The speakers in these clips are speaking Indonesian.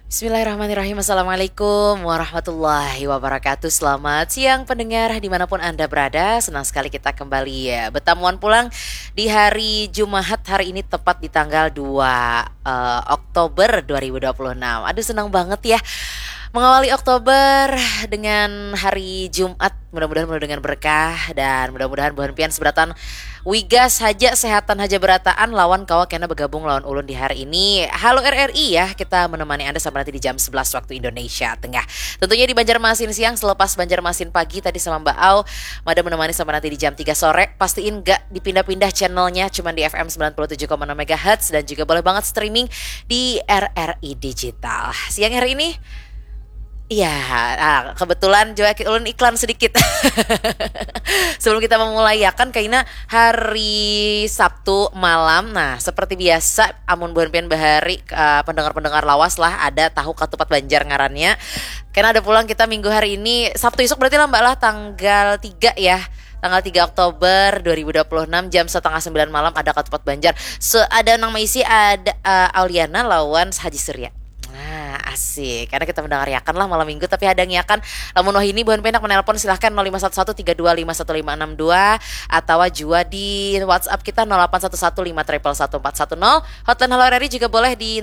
Bismillahirrahmanirrahim. Assalamualaikum warahmatullahi wabarakatuh. Selamat siang pendengar dimanapun Anda berada. Senang sekali kita kembali bertamuan pulang di hari Jumat. Hari ini tepat di tanggal 2 Oktober 2026. Aduh, senang banget ya mengawali Oktober dengan hari Jumat. Mudah-mudahan penuh dengan berkah dan mudah-mudahan buhan pian seberatan wigas haja sehatan haja berataan lawan kawa kena bergabung lawan ulun di hari ini. Halo RRI ya, kita menemani Anda sampai nanti di jam 11 waktu Indonesia Tengah. Tentunya di Banjarmasin siang, selepas Banjarmasin pagi tadi sama Mbak Au, Mada menemani sampai nanti di jam 3 sore. Pastiin gak dipindah-pindah channelnya, cuman di FM 97,6 MHz dan juga boleh banget streaming di RRI Digital. Siang hari ini iya, kebetulan juga ulun iklan sedikit. Sebelum kita memulai ya kan kayaknya hari Sabtu malam. Nah, seperti biasa amun buan pian bahari pendengar-pendengar lawas lah ada tahu katupat Banjar ngarannya. Karena ada pulang kita minggu hari ini Sabtu esok berarti lah Mbak lah tanggal 3 ya. Tanggal 3 Oktober 2026 jam setengah 9 malam ada katupat Banjar. Ada nang maisi ada Auliana lawan Haji Surya. Nah, asik. Karena kita mendengarkan lah malam minggu tapi ada ngiakan lamun wahini buhan penak menelpon silahkan 051132515562 atau jua di WhatsApp kita 081151111410. Hotline Halo RRI juga boleh di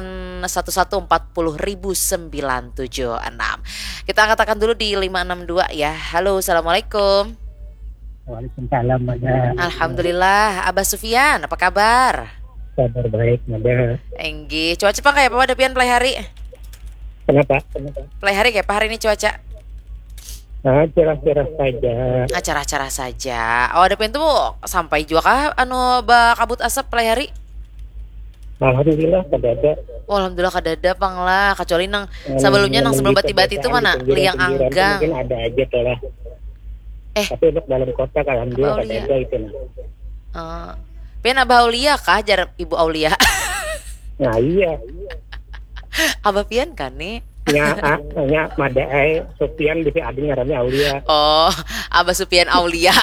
0811400976. Kita angkat dulu di 562 ya. Halo, Assalamualaikum. Waalaikumsalam, Mada. Alhamdulillah, Abah Sufyan, apa kabar? Kabar baik, Mada. Enggi, cuaca apa kayak apa depian play hari? Kenapa? Play hari kayak apa hari ini cuaca? Nah, cerah-cerah saja. Acara-acara saja. Oh, depian tuh sampai juga kah anu kabut asap play hari? Alhamdulillah kadada. Oh, alhamdulillah kadada pang lah. Kecuali nang sebelumnya nang sebelum bati-bati itu mana? Liang anggang. Mungkin ada aja tuh lah. Tapi untuk dalam kota alhamdulillah kadada itu nah. Pian Abah Aulia kah jar Ibu Aulia? Nah iya. Abah Pian kan nih? Nya Mada Supian bisa adi ngarannya Aulia. Oh, Abah Supian Aulia.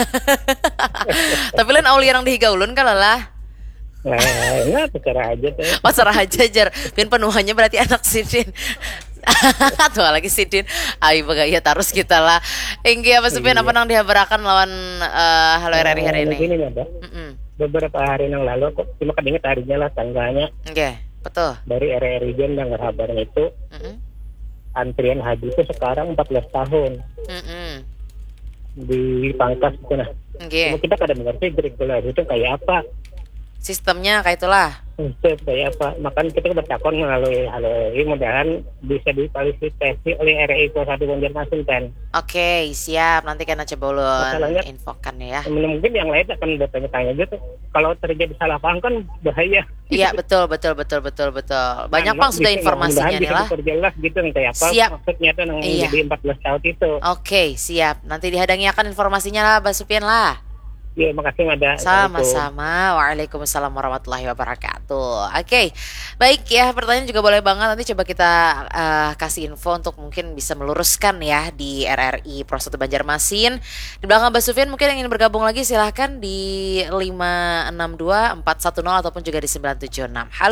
Tapi lain Aulia yang dihiga ulun kan lah. Nah, terserah aja tuh. Oh, serah aja jar. Pian penuhannya berarti anak Sidin. Tuh lagi Sidin. Ayo bagaya terus kita lah. Enggi Abah Supian apa nang dihabarakan lawan Halo RRI hari ini? Begini Mada. Beberapa hari yang lalu kok cuma keinget harinya lah tanggalnya. Oke, betul. Dari RRI Jen yang kabarnya itu antrian haji itu sekarang 14 tahun dipangkas itu nah. Cuma kita kadang mengerti regulasi itu kayak apa. Sistemnya kayak itulah. Itu kayak apa. Makanya kita bertakon melalui RRI mudahan bisa difasilitasi oleh RRI Kuala 1 Banjarmasin kan. Oke, siap. Nanti kan coba ulun infokan ya. Mungkin yang lain akan bertanya-tanya gitu. Kalau terjadi salah paham kan bahaya. Iya, betul. Banyak pang sudah informasinya nih lah. Perjelas gitu kayak apa siap. Maksudnya tuh yang jadi 14 tahun itu. Oke, siap. Nanti dihadangi akan informasinya lah, Mbak Supian lah. Iya, makasih Mada. Sama-sama. Waalaikumsalam warahmatullahi wabarakatuh. Oke, baik ya. Pertanyaan juga boleh banget. Nanti coba kita kasih info untuk mungkin bisa meluruskan ya di RRI Pro 1 Banjarmasin. Di belakang Mbak Sufyan mungkin yang ingin bergabung lagi silahkan di 562 410 ataupun juga di 976. Halo.